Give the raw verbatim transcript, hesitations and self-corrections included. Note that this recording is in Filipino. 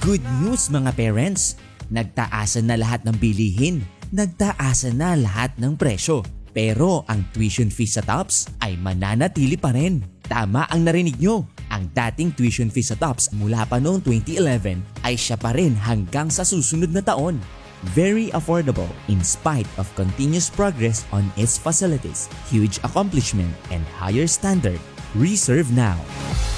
Good news mga parents! Nagtaasan na lahat ng bilihin, nagtaasan na lahat ng presyo. Pero ang tuition fee sa TOPS ay mananatili pa rin. Tama ang narinig nyo, ang dating tuition fee sa TOPS mula pa noong twenty eleven ay siya pa rin hanggang sa susunod na taon. Very affordable in spite of continuous progress on its facilities, huge accomplishment, and higher standard. Reserve now!